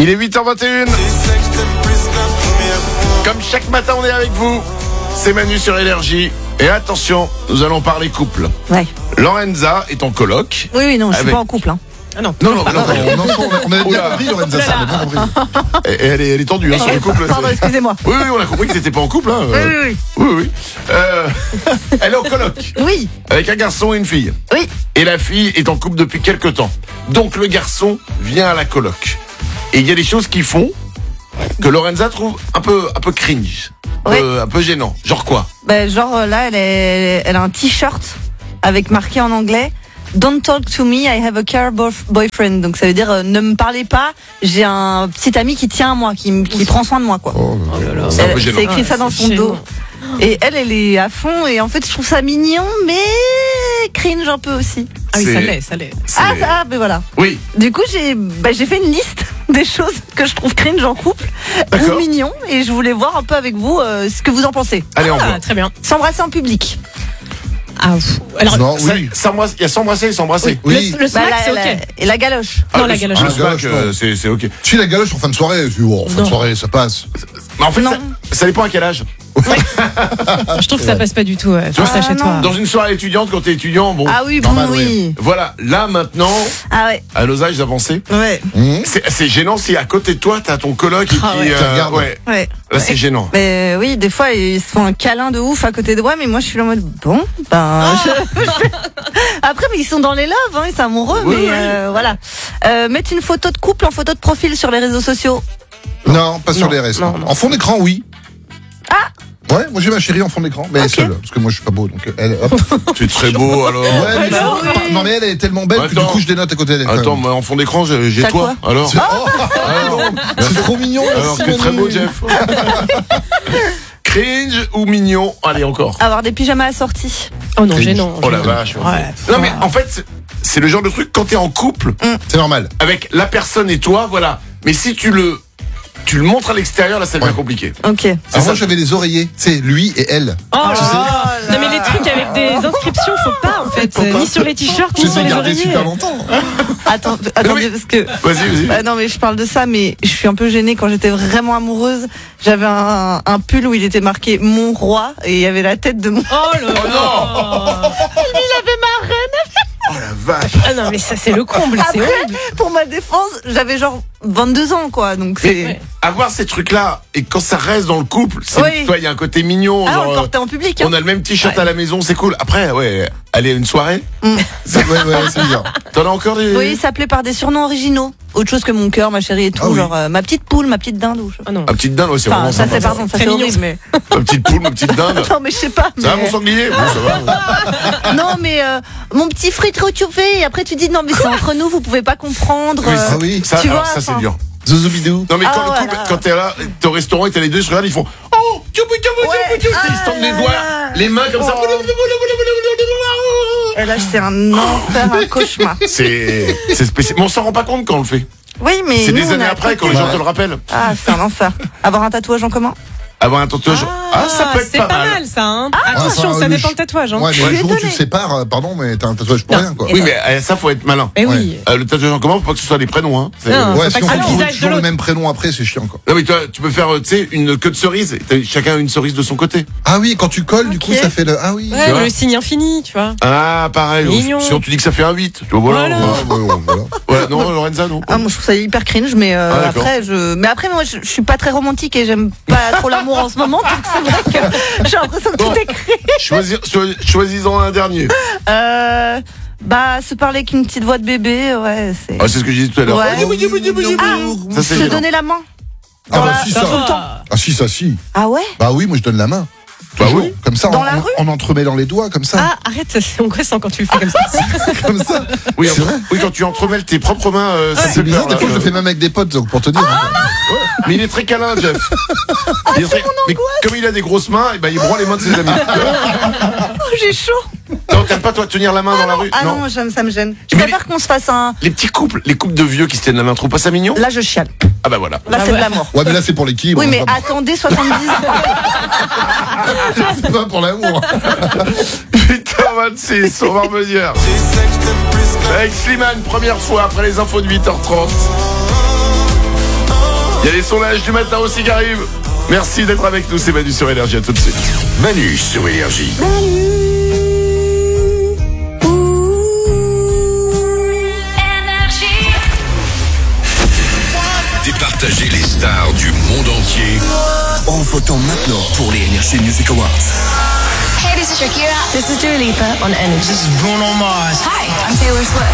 Il est 8h21. Comme chaque matin, on est avec vous. C'est Manu sur Énergie. Et attention, nous allons parler couple. Ouais. Lorenza est en coloc. Oui, non, je suis Avec- pas en couple. Hein. Ah non. Non, On avait bien Oula. compris, Lorenza, ça, on a bien compris. elle est tendue sur le couple. Pardon, excusez-moi. Oui, on a compris que t'étais pas en couple. Hein. Oui. Elle est en coloc. Oui, Avec un garçon et une fille. oui. Et la fille est en couple depuis quelques temps. Donc le garçon vient à la coloc. Et il y a des choses qui font que Lorenza trouve un peu cringe. Oui. Un peu gênant. Genre quoi? Ben, genre là, elle a un t-shirt avec marqué en anglais Don't talk to me, I have a car boyfriend. Donc ça veut dire ne me parlez pas, j'ai un petit ami qui tient à moi, qui prend soin de moi, quoi. C'est un peu gênant. C'est écrit ça dans son dos. Et elle est à fond, et en fait je trouve ça mignon, mais cringe un peu aussi. Ah oui, C'est- ça l'est. Ben voilà. Oui. Du coup j'ai fait une liste des choses que je trouve cringe en couple D'accord. ou mignon, et je voulais voir un peu avec vous ce que vous en pensez. Allez, on Ah, voit. très bien. S'embrasser en public. Ah, alors, Non, oui. Il y a s'embrasser et s'embrasser. Oui. le smack, c'est ok. Et la galoche. Non, la galoche. Le Ah, smack, galoche, c'est ok. Si la galoche en fin de soirée, en fin de soirée, ça passe. Mais en fait, Non. ça dépend à quel âge. Je trouve que ça passe pas du tout. Faire ça Ah, chez non. toi. Dans une soirée étudiante, quand t'es étudiant, bon. Ah oui, bon, Normal, oui. Voilà, là maintenant, Ah ouais. à nos âges avancés, Ouais. c'est gênant si à côté de toi t'as ton coloc et Ah puis ouais. Qui regarde. ouais. Ouais. Là c'est gênant. Mais oui, des fois, ils se font un câlin de ouf à côté de moi, mais moi, je suis là en mode, bon, Après, mais ils sont dans les loves, hein, ils sont amoureux, Oui, mais oui. voilà. Mettre une photo de couple en photo de profil sur les réseaux sociaux. Non, pas sur Non, les restes. non, non. En fond d'écran, oui. Ouais, moi j'ai ma chérie en fond d'écran, mais Ok. seule, parce que moi je suis pas beau, donc elle, hop. Tu es très beau alors. Ouais, mais bah oui. non, mais elle est tellement belle que du Attends. coup je dénote à côté d'elle. Attends, moi en fond d'écran j'ai T'as toi. quoi Alors. C'est c'est trop mignon. Alors merci, t'es très beau Manu. Jeff. Cringe ou mignon? Allez encore. Avoir des pyjamas assortis. Oh non, Cringe. gênant. Oh la gênant. vache. Ouais. Non mais en fait c'est le genre de truc quand t'es en couple C'est normal. avec la personne et toi, voilà. Mais si tu le montres à l'extérieur, là ça devient Ouais. compliqué. Ok. Alors ça. moi j'avais les oreillers, c'est lui et elle. Oh là Tu sais, là. Non, mais les trucs avec des inscriptions, faut pas en fait. Faut pas. Ni sur les t-shirts, ni Je sur les ai les gardés oreillers. super longtemps. Attendez, parce que. Vas-y. Bah non, mais je parle de ça, mais je suis un peu gênée. Quand j'étais vraiment amoureuse, j'avais un pull où il était marqué Mon Roi, et il y avait la tête de mon. Oh là là. Il avait ma reine. Oh la vache. Ah non, mais ça c'est le comble, c'est Après, horrible. pour ma défense, j'avais genre 22 ans, quoi. Donc c'est. Ouais. Avoir ces trucs-là, et quand ça reste dans le couple, c'est, Oui. toi, il y a un côté mignon. Ah, genre, on le portait en public. Hein. on a le même t-shirt à la maison, c'est cool. Après, ouais, aller à une soirée, Ouais, c'est bien. t'en as encore des... Oui, il s'appelait par des surnoms originaux. Autre chose que mon cœur, ma chérie et tout. Ah oui. Genre ma petite poule, ma petite dinde. Ou... Ah non. Ma petite dinde, ouais, c'est Enfin, vraiment ça sympa. c'est pardon, ça Très c'est mignon. horrible, mais. Ma petite poule, ma petite dinde. Non, mais je sais pas. Ça va, mais- mon sanglier? Bon, ça va. Non, mais mon petit frite retrouvé. Et après, tu dis non, mais c'est entre nous, vous pouvez pas comprendre. Oui, Ah oui. ça, Tu alors, vois, ça c'est enfin. dur. Zouzou Non, mais quand Ah, le couple, voilà. quand t'es là, t'es au restaurant et t'as les deux, ils se regardent, ils font oh, ils se tendent les doigts, les mains comme ça. Et là, c'est un enfer, un cauchemar. C'est spécial. Mais on s'en rend pas compte quand on le fait. Oui, mais. C'est nous, des on est années à après quand côté. les gens te le rappellent. Ah, c'est un enfer. Avoir un tatouage en commun. Avoir un tatouage. Ah, ça peut être c'est pas pas mal. mal ça. Hein. Attention, enfin, ça oui, dépend de tatouage. Hein. Ouais, mais Je le suis jour où tu te étonnée. sépares, pardon, mais t'as un tatouage pour Non. rien, quoi. Oui, mais ça, faut être malin. Eh oui. Le tatouage en commun, faut pas que ce soit des prénoms. Hein. C'est- Non. Ouais, faut si pas on que fait le toujours visage de le l'autre. même prénom après, c'est chiant, quoi. Non, mais toi, tu peux faire, tu sais, une queue de cerise. Chacun a une cerise de son côté. Ah oui, quand tu colles, du coup, Ok. ça fait le. Ah oui. Ouais, vois. le signe infini, tu vois. Ah, pareil. Mignon. Sinon, tu dis que ça fait un 8. Tu vois, voilà. Voilà. Ah, ouais, voilà. Ouais, non, Lorenza, non. Ah, moi, je trouve ça hyper cringe, mais Ah, d'accord. après, moi, je suis pas très romantique et j'aime pas trop l'amour en ce moment, donc c'est vrai que j'ai l'impression que Bon. tout est cringe. Choisis-en un dernier. Bah, se parler avec une petite voix de bébé, ouais, c'est. Ah, c'est ce que j'ai dit tout à l'heure. Ouais. Ça, c'est Se gênant. donner la main. Ah bah Dans si, la- ça. tout le temps. Ah si, ça, si. Ah ouais? Bah oui, moi je donne la main. Bah Toujours. oui. Comme ça, Dans la rue en entremêlant les doigts, comme ça. Ah, arrête, c'est angoissant quand tu le fais comme ça. Comme ça. Oui, C'est vrai. oui, quand tu entremêles tes propres mains, ça C'est fait bizarre, peur. des là. fois je le fais même avec des potes, donc pour te dire. Mais il est très câlin, Jeff. Il est très- Mais comme il a des grosses mains, eh ben, il broie les mains de ses amis. Oh, j'ai chaud. Non, t'aimes pas, toi, tenir la main dans la rue? Ah non, ça me gêne. Je Mais préfère qu'on se fasse un. Les petits couples, les couples de vieux qui se tiennent la main, trouve pas ça mignon? Là, je chiale. Ah bah voilà. Là, Ah c'est ouais. de l'amour. Ouais, mais là c'est pour l'équilibre. Oui, mais c'est pas attendez 70 c'est pas pour l'amour. 8h26, on va revenir. Avec Slimane, première fois après les infos de 8h30. Il y a les sondages du matin aussi qui arrivent. Merci d'être avec nous, c'est Manu sur Énergie, à tout de suite. Manu sur Énergie. Départager les stars du monde entier en votant maintenant pour les Energy Music Awards. Hey, this is Shakira. This is Dua Lipa on Energy. This is Bruno Mars. Hi, I'm Taylor Swift.